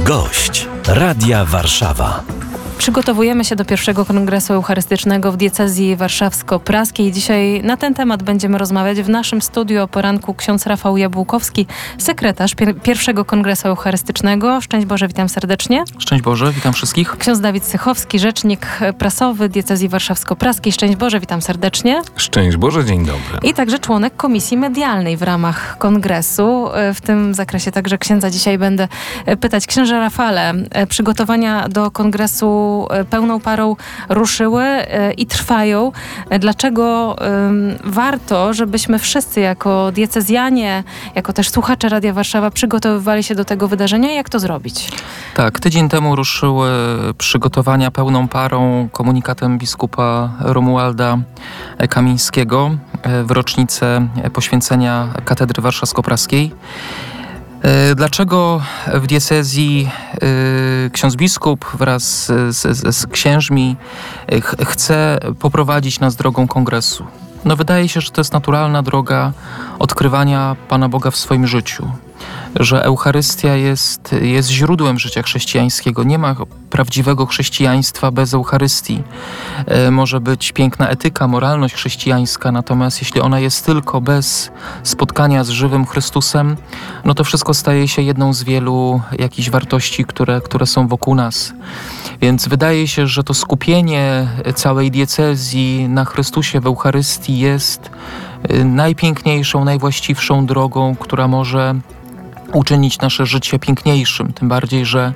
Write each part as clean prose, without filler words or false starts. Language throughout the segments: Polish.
Gość Radia Warszawa. Przygotowujemy się do pierwszego kongresu eucharystycznego w diecezji warszawsko-praskiej. Dzisiaj na ten temat będziemy rozmawiać w naszym studiu o poranku ksiądz Rafał Jabłkowski, sekretarz pierwszego kongresu eucharystycznego. Szczęść Boże, witam serdecznie. Szczęść Boże, witam wszystkich. Ksiądz Dawid Sychowski, rzecznik prasowy diecezji warszawsko-praskiej. Szczęść Boże, witam serdecznie. Szczęść Boże, dzień dobry. I także członek komisji medialnej w ramach kongresu. W tym zakresie także księdza dzisiaj będę pytać. Księże Rafale, przygotowania do kongresu pełną parą ruszyły i trwają. Dlaczego warto, żebyśmy wszyscy jako diecezjanie, jako też słuchacze Radia Warszawa przygotowywali się do tego wydarzenia? Jak to zrobić? Tak, tydzień temu ruszyły przygotowania pełną parą komunikatem biskupa Romualda Kamińskiego w rocznicę poświęcenia katedry warszawsko-praskiej. Dlaczego w diecezji ksiądz biskup wraz z księżmi chce poprowadzić nas drogą kongresu? No wydaje się, że to jest naturalna droga odkrywania Pana Boga w swoim życiu. Że Eucharystia jest źródłem życia chrześcijańskiego. Nie ma prawdziwego chrześcijaństwa bez Eucharystii. Może być piękna etyka, moralność chrześcijańska, natomiast jeśli ona jest tylko bez spotkania z żywym Chrystusem, no to wszystko staje się jedną z wielu jakichś wartości, które są wokół nas. Więc wydaje się, że to skupienie całej diecezji na Chrystusie w Eucharystii jest najpiękniejszą, najwłaściwszą drogą, która może uczynić nasze życie piękniejszym. Tym bardziej, że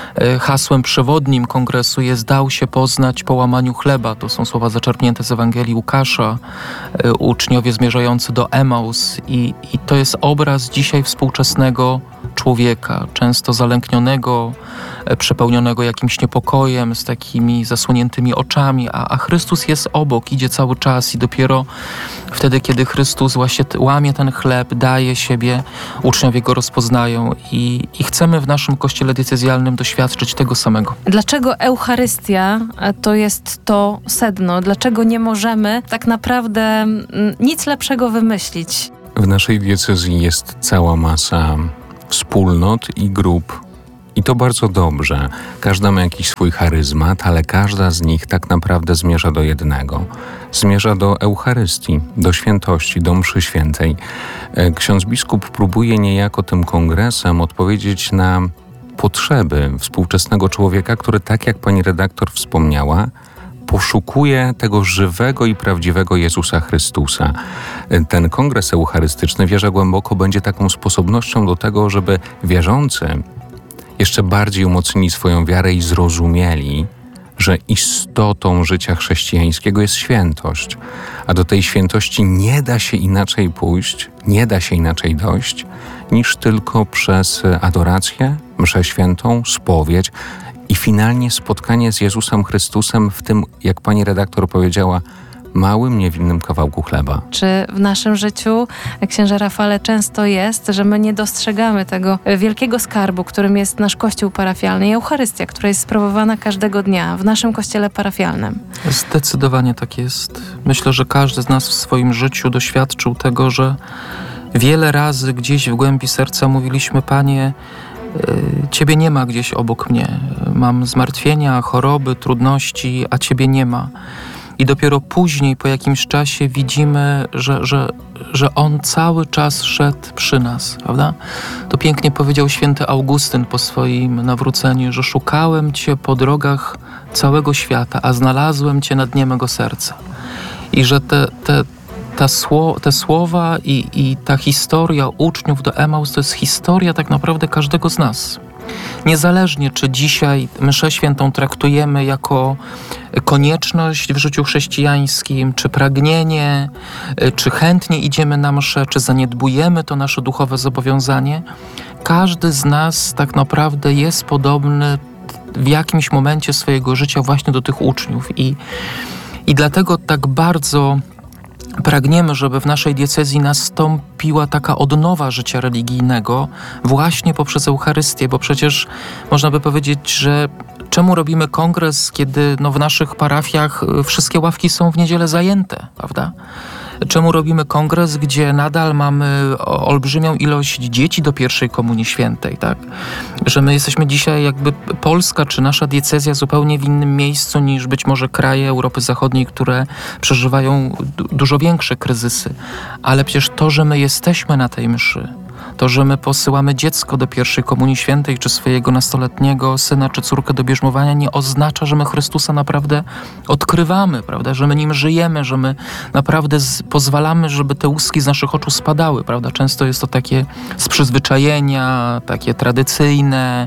hasłem przewodnim kongresu jest dał się poznać po łamaniu chleba. To są słowa zaczerpnięte z Ewangelii Łukasza, uczniowie zmierzający do Emaus i to jest obraz dzisiaj współczesnego człowieka, często zalęknionego, przepełnionego jakimś niepokojem, z takimi zasłoniętymi oczami, a Chrystus jest obok, idzie cały czas i dopiero wtedy, kiedy Chrystus właśnie łamie ten chleb, daje siebie, uczniowie go rozpoznają i chcemy w naszym kościele diecezjalnym doświadczyć tego samego. Dlaczego Eucharystia to jest to sedno? Dlaczego nie możemy tak naprawdę nic lepszego wymyślić? W naszej diecezji jest cała masa wspólnot i grup. I to bardzo dobrze. Każda ma jakiś swój charyzmat, ale każda z nich tak naprawdę zmierza do jednego. Zmierza do Eucharystii, do świętości, do mszy świętej. Ksiądz biskup próbuje niejako tym kongresem odpowiedzieć na potrzeby współczesnego człowieka, który, tak jak pani redaktor wspomniała, poszukuje tego żywego i prawdziwego Jezusa Chrystusa. Ten kongres eucharystyczny, wierzę głęboko, będzie taką sposobnością do tego, żeby wierzący jeszcze bardziej umocnili swoją wiarę i zrozumieli, że istotą życia chrześcijańskiego jest świętość. A do tej świętości nie da się inaczej pójść, nie da się inaczej dojść, niż tylko przez adorację, mszę świętą, spowiedź i finalnie spotkanie z Jezusem Chrystusem w tym, jak pani redaktor powiedziała, małym, niewinnym kawałku chleba. Czy w naszym życiu, księże Rafale, często jest, że my nie dostrzegamy tego wielkiego skarbu, którym jest nasz kościół parafialny i Eucharystia, która jest sprawowana każdego dnia w naszym kościele parafialnym? Zdecydowanie tak jest. Myślę, że każdy z nas w swoim życiu doświadczył tego, że wiele razy gdzieś w głębi serca mówiliśmy: Panie, Ciebie nie ma gdzieś obok mnie. Mam zmartwienia, choroby, trudności, a Ciebie nie ma. I dopiero później, po jakimś czasie widzimy, że On cały czas szedł przy nas, prawda? To pięknie powiedział święty Augustyn po swoim nawróceniu, że szukałem Cię po drogach całego świata, a znalazłem Cię na dnie mego serca. I że te słowa i ta historia uczniów do Emaus to jest historia tak naprawdę każdego z nas. Niezależnie, czy dzisiaj mszę świętą traktujemy jako konieczność w życiu chrześcijańskim, czy pragnienie, czy chętnie idziemy na mszę, czy zaniedbujemy to nasze duchowe zobowiązanie, każdy z nas tak naprawdę jest podobny w jakimś momencie swojego życia właśnie do tych uczniów. I dlatego tak bardzo pragniemy, żeby w naszej diecezji nastąpiła taka odnowa życia religijnego właśnie poprzez Eucharystię, bo przecież można by powiedzieć, że czemu robimy kongres, kiedy w naszych parafiach wszystkie ławki są w niedzielę zajęte, prawda? Czemu robimy kongres, gdzie nadal mamy olbrzymią ilość dzieci do pierwszej komunii świętej, tak? Że my jesteśmy dzisiaj jakby Polska czy nasza diecezja zupełnie w innym miejscu niż być może kraje Europy Zachodniej, które przeżywają dużo większe kryzysy. Ale przecież to, że my jesteśmy na tej mszy, to, że my posyłamy dziecko do pierwszej komunii świętej, czy swojego nastoletniego syna, czy córkę do bierzmowania, nie oznacza, że my Chrystusa naprawdę odkrywamy, prawda? Że my nim żyjemy, że my naprawdę pozwalamy, żeby te łuski z naszych oczu spadały, prawda? Często jest to takie z przyzwyczajenia, takie tradycyjne,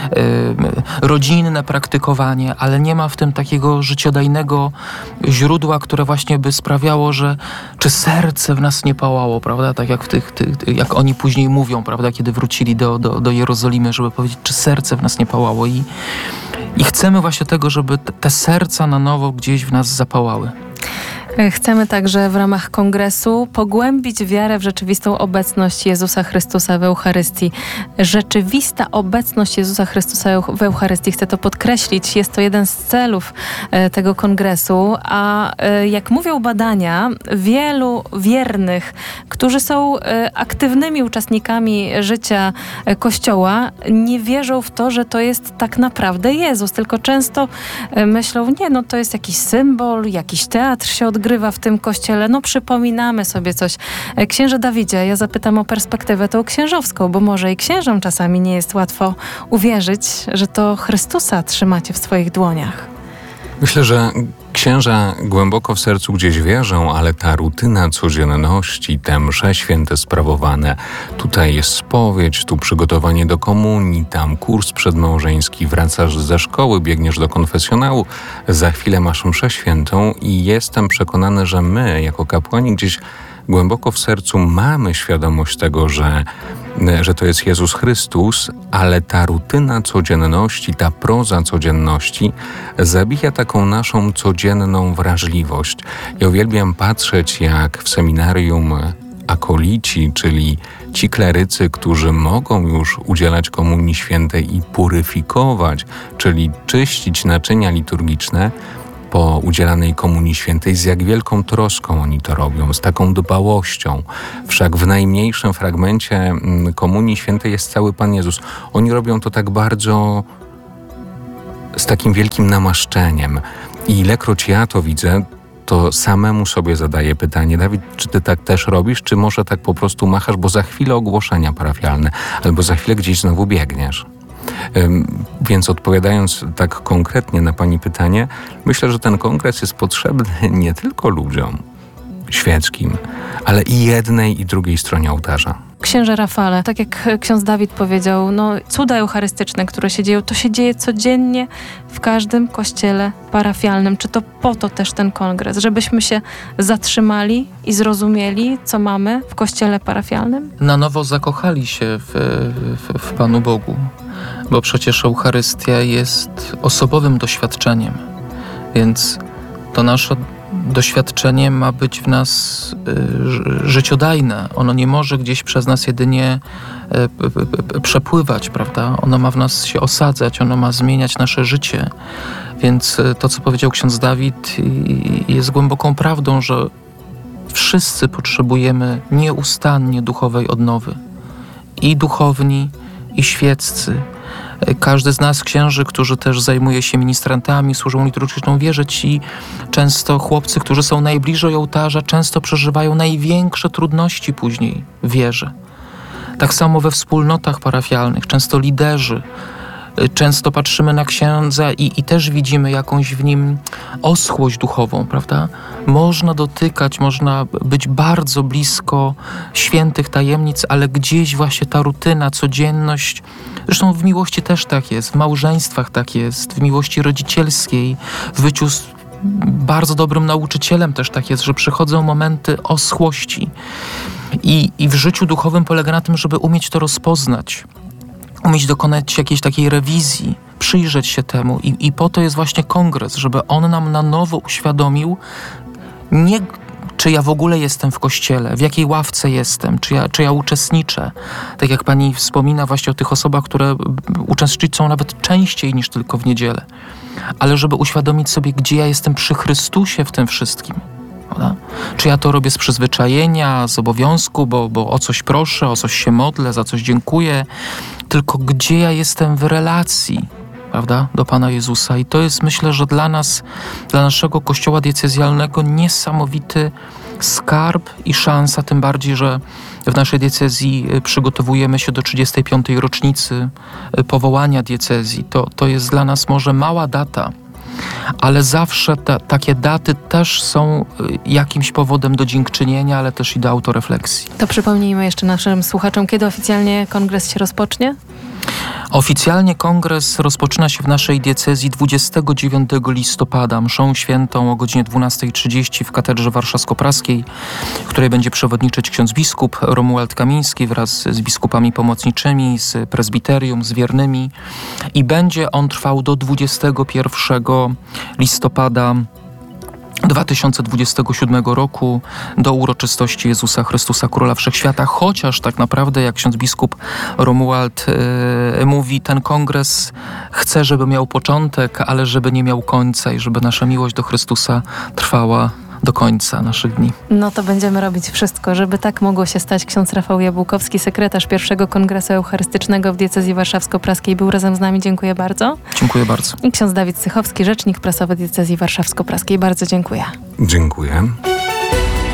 rodzinne praktykowanie, ale nie ma w tym takiego życiodajnego źródła, które właśnie by sprawiało, że czy serce w nas nie pałało, prawda? Tak jak jak oni później mówią, prawda, kiedy wrócili do Jerozolimy, żeby powiedzieć, czy serce w nas nie pałało. I chcemy właśnie tego, żeby te serca na nowo gdzieś w nas zapałały. Chcemy także w ramach kongresu pogłębić wiarę w rzeczywistą obecność Jezusa Chrystusa w Eucharystii. Rzeczywista obecność Jezusa Chrystusa w Eucharystii, chcę to podkreślić, jest to jeden z celów tego kongresu, a jak mówią badania, wielu wiernych, którzy są aktywnymi uczestnikami życia Kościoła, nie wierzą w to, że to jest tak naprawdę Jezus, tylko często myślą, to jest jakiś symbol, jakiś teatr się odgrywa w tym kościele, przypominamy sobie coś. Księże Dawidzie, ja zapytam o perspektywę tą księżowską, bo może i księżom czasami nie jest łatwo uwierzyć, że to Chrystusa trzymacie w swoich dłoniach. Myślę, że księża głęboko w sercu gdzieś wierzą, ale ta rutyna codzienności, te msze święte sprawowane, tutaj jest spowiedź, tu przygotowanie do komunii, tam kurs przedmałżeński, wracasz ze szkoły, biegniesz do konfesjonału, za chwilę masz mszę świętą i jestem przekonany, że my jako kapłani gdzieś głęboko w sercu mamy świadomość tego, że to jest Jezus Chrystus, ale ta rutyna codzienności, ta proza codzienności zabija taką naszą codzienną wrażliwość. Ja uwielbiam patrzeć, jak w seminarium akolici, czyli ci klerycy, którzy mogą już udzielać komunii świętej i puryfikować, czyli czyścić naczynia liturgiczne, po udzielanej komunii świętej, z jak wielką troską oni to robią, z taką dbałością. Wszak w najmniejszym fragmencie komunii świętej jest cały Pan Jezus. Oni robią to tak bardzo z takim wielkim namaszczeniem. I ilekroć ja to widzę, to samemu sobie zadaję pytanie: Dawid, czy ty tak też robisz, czy może tak po prostu machasz, bo za chwilę ogłoszenia parafialne, albo za chwilę gdzieś znowu biegniesz? Więc odpowiadając tak konkretnie na pani pytanie, myślę, że ten kongres jest potrzebny nie tylko ludziom świeckim, ale i jednej i drugiej stronie ołtarza. Księże Rafale, tak jak ksiądz Dawid powiedział, cuda eucharystyczne, które się dzieją, to się dzieje codziennie w każdym kościele parafialnym. Czy to po to też ten kongres, żebyśmy się zatrzymali i zrozumieli, co mamy w kościele parafialnym? Na nowo zakochali się w Panu Bogu, bo przecież Eucharystia jest osobowym doświadczeniem, więc to nasze doświadczenie ma być w nas życiodajne. Ono nie może gdzieś przez nas jedynie przepływać, prawda? Ono ma w nas się osadzać, ono ma zmieniać nasze życie. Więc to, co powiedział ksiądz Dawid, jest głęboką prawdą, że wszyscy potrzebujemy nieustannie duchowej odnowy. I duchowni, i świeccy. Każdy z nas, księży, którzy też zajmuje się ministrantami, służbą liturgiczną, wierzę ci, często chłopcy, którzy są najbliżej ołtarza, często przeżywają największe trudności później w wierze. Tak samo we wspólnotach parafialnych, często liderzy. Często patrzymy na księdza i też widzimy jakąś w nim oschłość duchową, prawda? Można dotykać, można być bardzo blisko świętych tajemnic, ale gdzieś właśnie ta rutyna, codzienność, zresztą w miłości też tak jest, w małżeństwach tak jest, w miłości rodzicielskiej, w byciu bardzo dobrym nauczycielem też tak jest, że przychodzą momenty oschłości. I w życiu duchowym polega na tym, żeby umieć to rozpoznać, umieć dokonać jakiejś takiej rewizji, przyjrzeć się temu i po to jest właśnie kongres, żeby on nam na nowo uświadomił, nie czy ja w ogóle jestem w kościele, w jakiej ławce jestem, czy ja uczestniczę. Tak jak pani wspomina właśnie o tych osobach, które uczestniczą nawet częściej niż tylko w niedzielę. Ale żeby uświadomić sobie, gdzie ja jestem przy Chrystusie w tym wszystkim. prawda? Czy ja to robię z przyzwyczajenia, z obowiązku, bo o coś proszę, o coś się modlę, za coś dziękuję, tylko gdzie ja jestem w relacji, prawda, do Pana Jezusa. I to jest, myślę, że dla nas, dla naszego Kościoła diecezjalnego niesamowity skarb i szansa, tym bardziej, że w naszej diecezji przygotowujemy się do 35. rocznicy powołania diecezji. To jest dla nas może mała data, ale zawsze takie daty też są jakimś powodem do dziękczynienia, ale też i do autorefleksji. To przypomnijmy jeszcze naszym słuchaczom, kiedy oficjalnie kongres się rozpocznie? Oficjalnie kongres rozpoczyna się w naszej diecezji 29 listopada mszą świętą o godzinie 12:30 w katedrze warszawsko-praskiej, w której będzie przewodniczyć ksiądz biskup Romuald Kamiński wraz z biskupami pomocniczymi, z prezbiterium, z wiernymi i będzie on trwał do 21 listopada 2027 roku do uroczystości Jezusa Chrystusa, Króla Wszechświata, chociaż tak naprawdę, jak ksiądz biskup Romuald mówi, ten kongres chce, żeby miał początek, ale żeby nie miał końca i żeby nasza miłość do Chrystusa trwała do końca naszych dni. No to będziemy robić wszystko, żeby tak mogło się stać. Ksiądz Rafał Jabłkowski, sekretarz pierwszego Kongresu Eucharystycznego w diecezji warszawsko-praskiej, był razem z nami. Dziękuję bardzo. Dziękuję bardzo. I ksiądz Dawid Sychowski, rzecznik prasowy diecezji warszawsko-praskiej. Bardzo dziękuję. Dziękuję.